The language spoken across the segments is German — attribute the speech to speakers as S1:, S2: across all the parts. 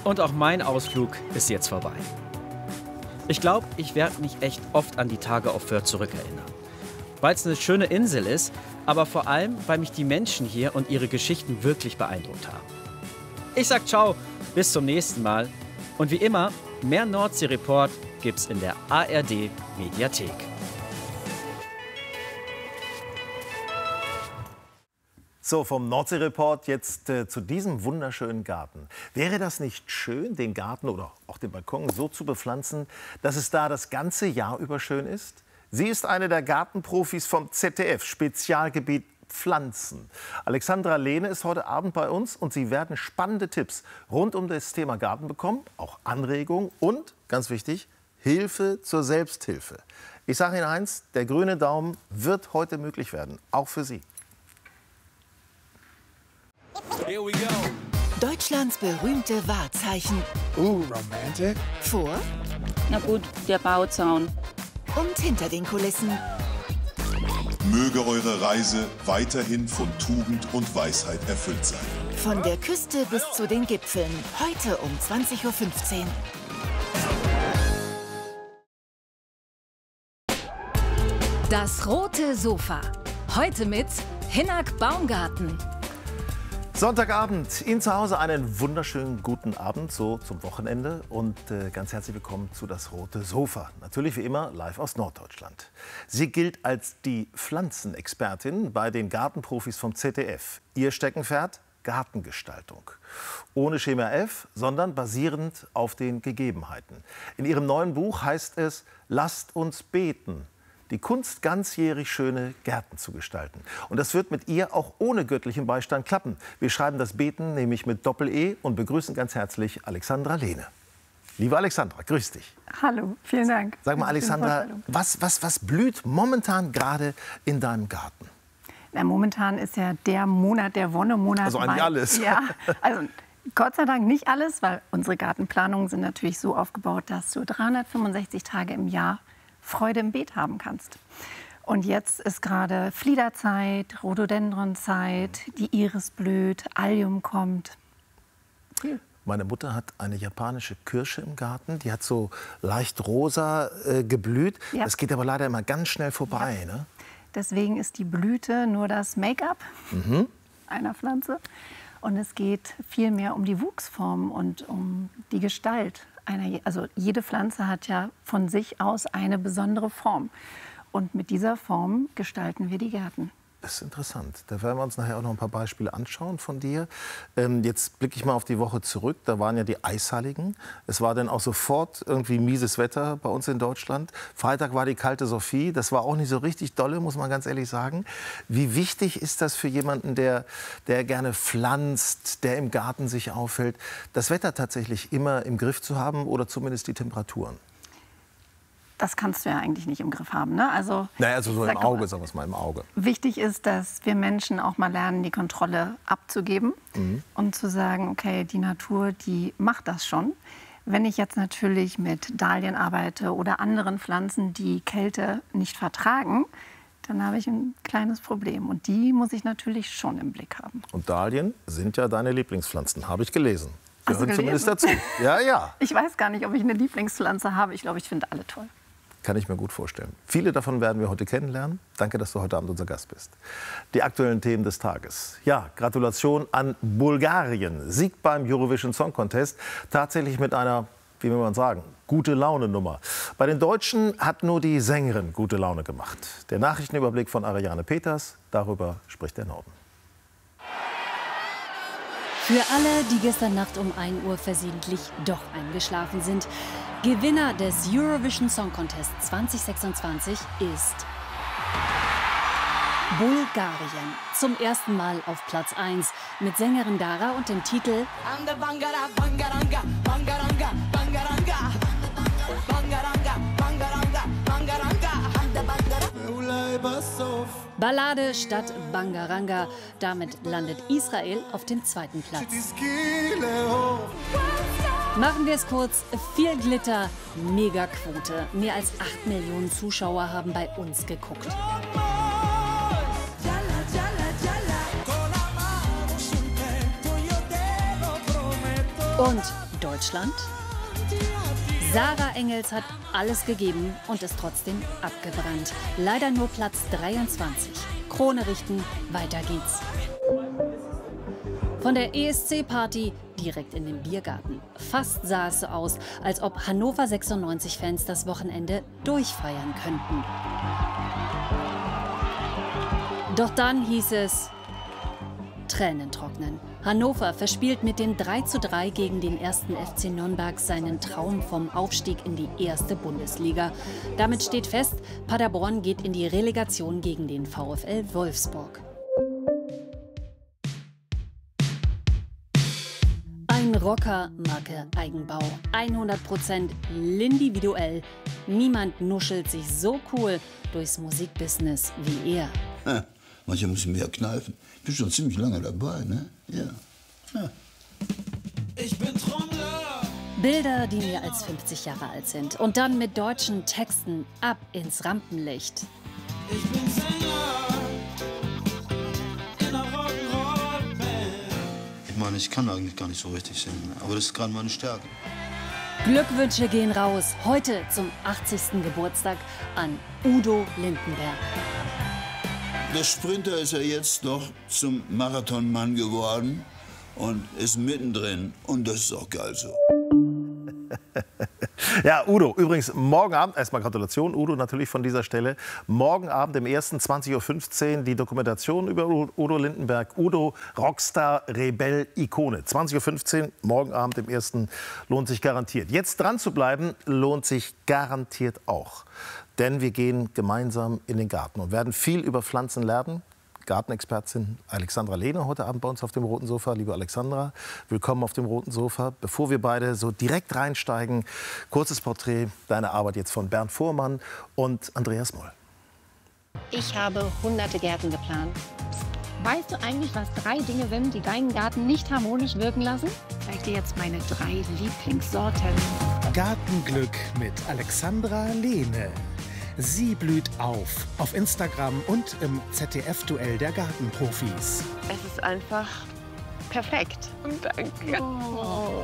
S1: Und auch mein Ausflug ist jetzt vorbei. Ich glaube, ich werde mich echt oft an die Tage auf Fürth zurückerinnern. Weil es eine schöne Insel ist, aber vor allem, weil mich die Menschen hier und ihre Geschichten wirklich beeindruckt haben. Ich sag ciao, bis zum nächsten Mal. Und wie immer, mehr Nordsee-Report gibt's in der ARD-Mediathek.
S2: So, vom Nordsee-Report jetzt zu diesem wunderschönen Garten. Wäre das nicht schön, den Garten oder auch den Balkon so zu bepflanzen, dass es da das ganze Jahr über schön ist? Sie ist eine der Gartenprofis vom ZDF, Spezialgebiet Pflanzen. Alexandra Lehne ist heute Abend bei uns und Sie werden spannende Tipps rund um das Thema Garten bekommen, auch Anregungen und, ganz wichtig, Hilfe zur Selbsthilfe. Ich sage Ihnen eins, der grüne Daumen wird heute möglich werden, auch für Sie.
S3: Here we go.
S4: Deutschlands berühmte Wahrzeichen.
S3: Romantic.
S4: Vor
S5: Na gut, der Bauzaun.
S4: und hinter den Kulissen.
S6: Möge eure Reise weiterhin von Tugend und Weisheit erfüllt sein.
S4: Von der Küste bis zu den Gipfeln. Heute um 20:15 Uhr.
S7: Das rote Sofa. Heute mit Hinnerk Baumgarten.
S2: Sonntagabend, Ihnen zu Hause einen wunderschönen guten Abend, so zum Wochenende. Und ganz herzlich willkommen zu Das rote Sofa. Natürlich wie immer live aus Norddeutschland. Sie gilt als die Pflanzenexpertin bei den Gartenprofis vom ZDF. Ihr Steckenpferd? Gartengestaltung. Ohne Schema F, sondern basierend auf den Gegebenheiten. In ihrem neuen Buch heißt es, lasst uns beten. Die Kunst, ganzjährig schöne Gärten zu gestalten. Und das wird mit ihr auch ohne göttlichen Beistand klappen. Wir schreiben das Beten nämlich mit Doppel-E und begrüßen ganz herzlich Alexandra Lehne. Liebe Alexandra, grüß dich.
S8: Hallo, vielen Dank.
S2: Sag mal, Alexandra, was blüht momentan gerade in deinem Garten?
S8: Na, momentan ist ja der Monat, der Wonnemonat.
S2: Also eigentlich alles.
S8: Ja, also Gott sei Dank nicht alles, weil unsere Gartenplanungen sind natürlich so aufgebaut, dass du 365 Tage im Jahr Freude im Beet haben kannst. Und jetzt ist gerade Fliederzeit, Rhododendronzeit, die Iris blüht, Allium kommt.
S2: Meine Mutter hat eine japanische Kirsche im Garten, die hat so leicht rosa geblüht.
S8: Ja.
S2: Das geht aber leider immer ganz schnell vorbei.
S8: Ja.
S2: Ne?
S8: Deswegen ist die Blüte nur das Make-up einer Pflanze. Und es geht viel mehr um die Wuchsform und um die Gestalt. Also jede Pflanze hat ja von sich aus eine besondere Form. Und mit dieser Form gestalten wir die Gärten.
S2: Das ist interessant. Da werden wir uns nachher auch noch ein paar Beispiele anschauen von dir. Jetzt blicke ich mal auf die Woche zurück. Da waren ja die Eisheiligen. Es war dann auch sofort irgendwie mieses Wetter bei uns in Deutschland. Freitag war die kalte Sophie. Das war auch nicht so richtig dolle, muss man ganz ehrlich sagen. Wie wichtig ist das für jemanden, der gerne pflanzt, der im Garten sich aufhält, das Wetter tatsächlich immer im Griff zu haben oder zumindest die Temperaturen?
S8: Das kannst du ja eigentlich nicht im Griff haben, ne? Also,
S2: naja, also so im Auge, sagen wir es mal, im Auge.
S8: Wichtig ist, dass wir Menschen auch mal lernen, die Kontrolle abzugeben und zu sagen, okay, die Natur, die macht das schon. Wenn ich jetzt natürlich mit Dahlien arbeite oder anderen Pflanzen, die Kälte nicht vertragen, dann habe ich ein kleines Problem. Und die muss ich natürlich schon im Blick haben.
S2: Und Dahlien sind ja deine Lieblingspflanzen, habe ich gelesen.
S8: Hast du
S2: Gehören
S8: gelesen?
S2: zumindest dazu. Ja, ja.
S8: Ich weiß gar nicht, ob ich eine Lieblingspflanze habe. Ich glaube, ich finde alle toll.
S2: Kann ich mir gut vorstellen. Viele davon werden wir heute kennenlernen. Danke, dass du heute Abend unser Gast bist. Die aktuellen Themen des Tages. Ja, Gratulation an Bulgarien. Sieg beim Eurovision Song Contest. Tatsächlich mit einer, wie will man sagen, gute Laune-Nummer. Bei den Deutschen hat nur die Sängerin gute Laune gemacht. Der Nachrichtenüberblick von Ariane Peters. Darüber spricht der Norden.
S7: Für alle, die gestern Nacht um 1 Uhr versehentlich doch eingeschlafen sind, Gewinner des Eurovision Song Contest 2026 ist Bulgarien. Zum ersten Mal auf Platz 1 mit Sängerin Dara und dem Titel Ballade statt Bangaranga. Damit landet Israel auf dem 2. Platz. Machen wir es kurz. Viel Glitter, Megaquote. Mehr als 8 Millionen Zuschauer haben bei uns geguckt. Und Deutschland? Sarah Engels hat alles gegeben und ist trotzdem abgebrannt. Leider nur Platz 23. Krone richten, weiter geht's. Von der ESC-Party direkt in den Biergarten. Fast sah es so aus, als ob Hannover 96-Fans das Wochenende durchfeiern könnten. Doch dann hieß es Tränen trocknen. Hannover verspielt mit dem 3:3 gegen den 1. FC Nürnberg seinen Traum vom Aufstieg in die 1. Bundesliga. Damit steht fest, Paderborn geht in die Relegation gegen den VfL Wolfsburg. Ein Rocker, Marke Eigenbau. 100% individuell. Niemand nuschelt sich so cool durchs Musikbusiness wie er.
S9: Ja, manchmal muss ich mehr kneifen. Ich bin schon ziemlich lange dabei, ne? Ja.
S3: Ich bin Trommler.
S7: Bilder, die mehr als 50 Jahre alt sind. Und dann mit deutschen Texten ab ins Rampenlicht.
S3: Ich bin Sänger in einer Rock'n'Roll-Band.
S9: Ich meine, ich kann eigentlich gar nicht so richtig singen, aber das ist gerade meine Stärke.
S7: Glückwünsche gehen raus. Heute zum 80. Geburtstag an Udo Lindenberg.
S9: Der Sprinter ist ja jetzt noch zum Marathonmann geworden und ist mittendrin. Und das ist auch geil so.
S2: Ja, Udo, übrigens morgen Abend, erstmal Gratulation, Udo, natürlich von dieser Stelle. Morgen Abend im 1. 20:15 Uhr die Dokumentation über Udo Lindenberg. Udo, Rockstar, Rebell, Ikone. 20:15 Uhr, morgen Abend im 1. lohnt sich garantiert. Jetzt dran zu bleiben, lohnt sich garantiert auch. Denn wir gehen gemeinsam in den Garten und werden viel über Pflanzen lernen. Gartenexpertin Alexandra Lehne heute Abend bei uns auf dem roten Sofa. Liebe Alexandra, willkommen auf dem roten Sofa. Bevor wir beide so direkt reinsteigen, kurzes Porträt, deine Arbeit jetzt von Bernd Fuhrmann und Andreas Moll.
S10: Ich habe hunderte Gärten geplant. Weißt du eigentlich, was 3 Dinge sind, die deinen Garten nicht harmonisch wirken lassen? Ich zeige dir jetzt meine 3 Lieblingssorten.
S3: Gartenglück mit Alexandra Lehne. Sie blüht auf Instagram und im ZDF-Duell der Gartenprofis.
S10: Es ist einfach perfekt. Danke. Oh.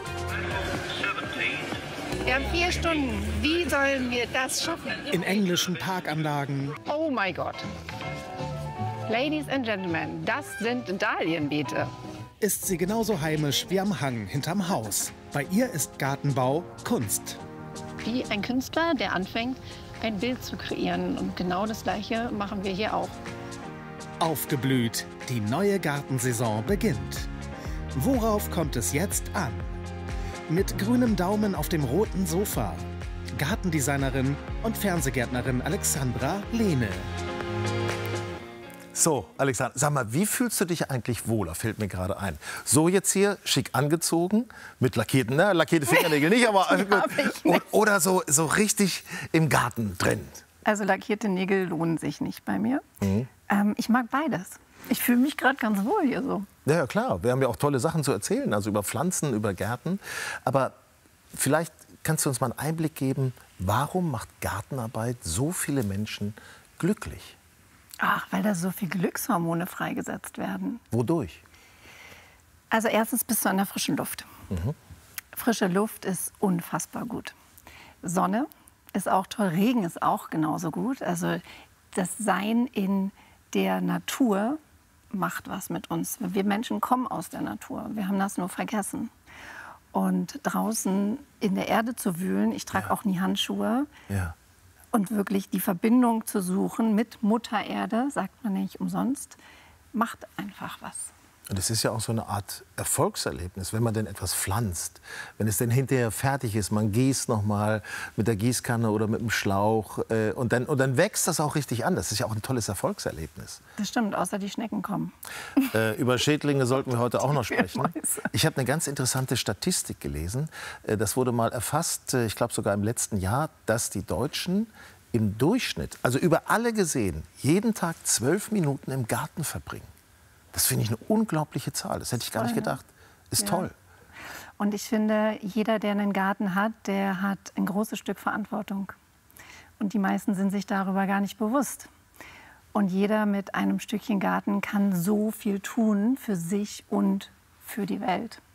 S10: Wir haben 4 Stunden. Wie sollen wir das schaffen?
S3: In englischen Parkanlagen.
S10: Oh mein Gott. Ladies and Gentlemen, das sind Dahlienbeete.
S3: Ist sie genauso heimisch wie am Hang hinterm Haus. Bei ihr ist Gartenbau Kunst.
S10: Wie ein Künstler, der anfängt, ein Bild zu kreieren. Und genau das Gleiche machen wir hier auch.
S3: Aufgeblüht, die neue Gartensaison beginnt. Worauf kommt es jetzt an? Mit grünem Daumen auf dem roten Sofa. Gartendesignerin und Fernsehgärtnerin Alexandra Lehne.
S2: So, Alexandra, sag mal, wie fühlst du dich eigentlich wohler, fällt mir gerade ein. So jetzt hier, schick angezogen, mit lackierten, lackierte Fingernägel nicht, aber oder so richtig im Garten drin.
S8: Also lackierte Nägel lohnen sich nicht bei mir. Ich mag beides. Ich fühle mich gerade ganz wohl hier so.
S2: Ja, klar, wir haben ja auch tolle Sachen zu erzählen, also über Pflanzen, über Gärten. Aber vielleicht kannst du uns mal einen Einblick geben, warum macht Gartenarbeit so viele Menschen glücklich?
S8: Ach, weil da so viel Glückshormone freigesetzt werden.
S2: Wodurch?
S8: Also erstens bist du an der frischen Luft. Frische Luft ist unfassbar gut. Sonne ist auch toll, Regen ist auch genauso gut. Also das Sein in der Natur macht was mit uns. Wir Menschen kommen aus der Natur, wir haben das nur vergessen. Und draußen in der Erde zu wühlen, ich trage auch nie Handschuhe, und wirklich die Verbindung zu suchen mit Mutter Erde, sagt man nicht umsonst, macht einfach was.
S2: Und es ist ja auch so eine Art Erfolgserlebnis, wenn man denn etwas pflanzt. Wenn es denn hinterher fertig ist, man gießt noch mal mit der Gießkanne oder mit dem Schlauch und dann wächst das auch richtig an. Das ist ja auch ein tolles Erfolgserlebnis.
S8: Das stimmt, außer die Schnecken kommen.
S2: Über Schädlinge sollten wir heute auch noch sprechen. Ich habe eine ganz interessante Statistik gelesen. Das wurde mal erfasst, ich glaube sogar im letzten Jahr, dass die Deutschen im Durchschnitt, also über alle gesehen, jeden Tag 12 Minuten im Garten verbringen. Das finde ich eine unglaubliche Zahl. Das hätte ich gar nicht gedacht. Ist toll.
S8: Und ich finde, jeder, der einen Garten hat, der hat ein großes Stück Verantwortung. Und die meisten sind sich darüber gar nicht bewusst. Und jeder mit einem Stückchen Garten kann so viel tun für sich und für die Welt.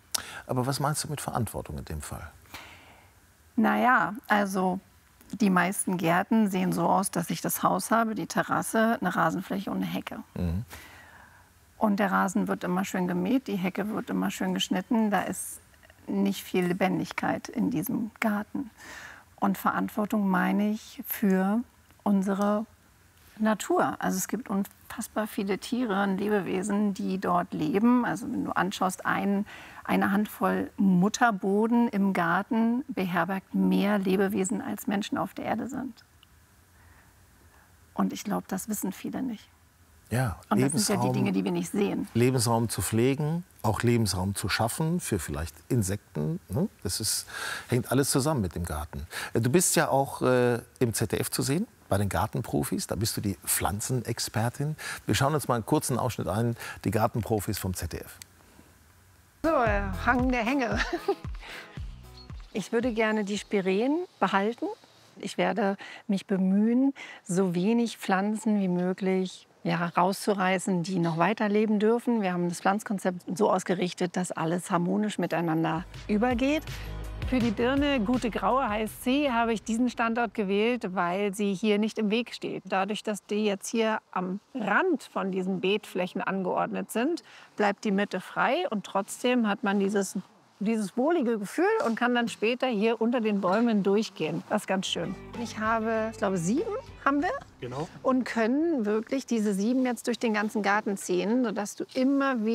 S2: Aber was meinst du mit Verantwortung in dem Fall?
S8: Naja, also die meisten Gärten sehen so aus, dass ich das Haus habe, die Terrasse, eine Rasenfläche und eine Hecke.
S2: Mhm.
S8: Und der Rasen wird immer schön gemäht, die Hecke wird immer schön geschnitten. Da ist nicht viel Lebendigkeit in diesem Garten. Und Verantwortung meine ich für unsere Natur. Also es gibt unfassbar viele Tiere und Lebewesen, die dort leben. Also wenn du anschaust, eine Handvoll Mutterboden im Garten beherbergt mehr Lebewesen, als Menschen auf der Erde sind. Und ich glaube, das wissen viele nicht.
S2: Ja,
S8: und das sind ja die Dinge, die wir nicht sehen.
S2: Lebensraum zu pflegen, auch Lebensraum zu schaffen für vielleicht Insekten. Ne? Hängt alles zusammen mit dem Garten. Du bist ja auch im ZDF zu sehen, bei den Gartenprofis. Da bist du die Pflanzenexpertin. Wir schauen uns mal einen kurzen Ausschnitt an, die Gartenprofis vom ZDF.
S8: So, Hang der Hänge. Ich würde gerne die Spireen behalten. Ich werde mich bemühen, so wenig Pflanzen wie möglich rauszureißen, die noch weiterleben dürfen. Wir haben das Pflanzkonzept so ausgerichtet, dass alles harmonisch miteinander übergeht. Für die Birne Gute Graue heißt sie, habe ich diesen Standort gewählt, weil sie hier nicht im Weg steht. Dadurch, dass die jetzt hier am Rand von diesen Beetflächen angeordnet sind, bleibt die Mitte frei und trotzdem hat man dieses wohlige Gefühl und kann dann später hier unter den Bäumen durchgehen. Das ist ganz schön. Ich glaube 7 haben wir. Genau. Und können wirklich diese 7 jetzt durch den ganzen Garten ziehen, sodass du immer wieder